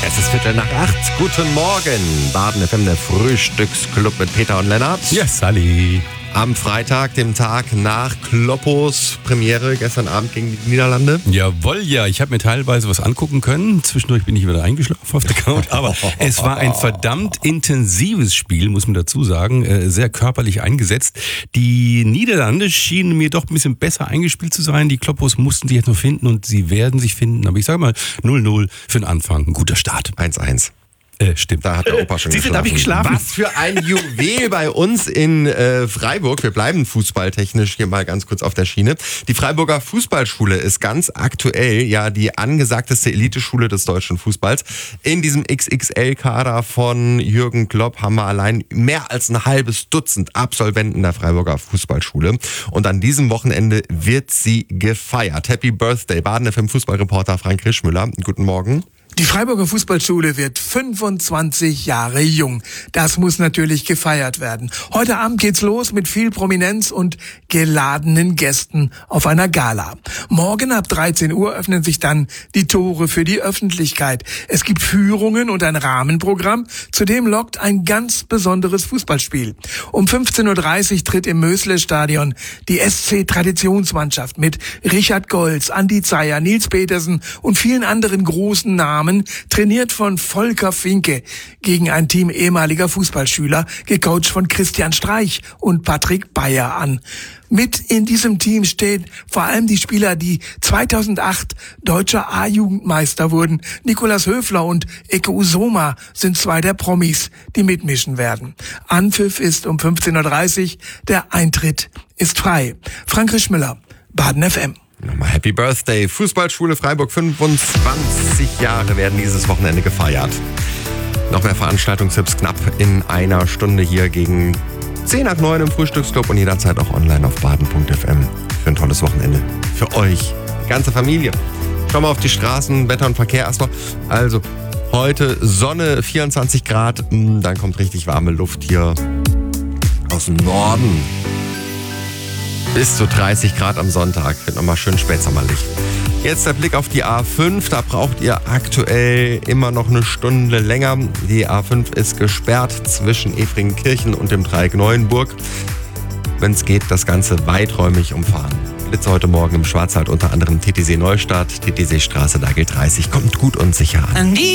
Es ist 7:45. Guten Morgen. Baden FM, der Frühstücksclub mit Peter und Lennart. Ja, Sally. Am Freitag, dem Tag nach Kloppos Premiere, gestern Abend gegen die Niederlande. Jawohl, ja. Ich habe mir teilweise was angucken können. Zwischendurch bin ich wieder eingeschlafen auf der Couch. Aber es war ein verdammt intensives Spiel, muss man dazu sagen. Sehr körperlich eingesetzt. Die Niederlande schienen mir doch ein bisschen besser eingespielt zu sein. Die Kloppos mussten sich jetzt noch finden und sie werden sich finden. Aber ich sage mal 0-0 für den Anfang. Ein guter Start. 1-1. Stimmt. Da hat der Opa schon geschlafen. Da habe ich geschlafen. Was für ein Juwel bei uns in Freiburg. Wir bleiben fußballtechnisch hier mal ganz kurz auf der Schiene. Die Freiburger Fußballschule ist ganz aktuell ja die angesagteste Eliteschule des deutschen Fußballs. In diesem XXL-Kader von Jürgen Klopp haben wir allein mehr als ein halbes Dutzend Absolventen der Freiburger Fußballschule. Und an diesem Wochenende wird sie gefeiert. Happy Birthday, Baden FM Fußballreporter Frank Rischmüller. Guten Morgen. Die Freiburger Fußballschule wird 25 Jahre jung. Das muss natürlich gefeiert werden. Heute Abend geht's los mit viel Prominenz und geladenen Gästen auf einer Gala. Morgen ab 13 Uhr öffnen sich dann die Tore für die Öffentlichkeit. Es gibt Führungen und ein Rahmenprogramm. Zudem lockt ein ganz besonderes Fußballspiel. Um 15:30 Uhr tritt im Mösle-Stadion die SC-Traditionsmannschaft mit Richard Goltz, Andi Zeyer, Nils Petersen und vielen anderen großen Namen, trainiert von Volker Finke, gegen ein Team ehemaliger Fußballschüler, gecoacht von Christian Streich und Patrick Bayer an. Mit in diesem Team stehen vor allem die Spieler, die 2008 deutscher A-Jugendmeister wurden. Nikolas Höfler und Eke Usoma sind zwei der Promis, die mitmischen werden. Anpfiff ist um 15:30 Uhr, der Eintritt ist frei. Frank Rischmüller, Baden FM. Nochmal Happy Birthday. Fußballschule Freiburg, 25 Jahre werden dieses Wochenende gefeiert. Noch mehr Veranstaltungstipps knapp in einer Stunde hier gegen 8:10 im Frühstücksclub und jederzeit auch online auf baden.fm für ein tolles Wochenende. Für euch, ganze Familie. Schauen wir auf die Straßen, Wetter und Verkehr erstmal. Also heute Sonne, 24 Grad, dann kommt richtig warme Luft hier aus dem Norden. Bis zu 30 Grad am Sonntag. Wird nochmal schön spätsommerlich. Jetzt der Blick auf die A5. Da braucht ihr aktuell immer noch eine Stunde länger. Die A5 ist gesperrt zwischen Efringkirchen und dem Dreieck Neuenburg. Wenn es geht, das Ganze weiträumig umfahren. Blitze heute Morgen im Schwarzwald, unter anderem TTC Neustadt, TTC Straße, da gilt 30. Kommt gut und sicher an.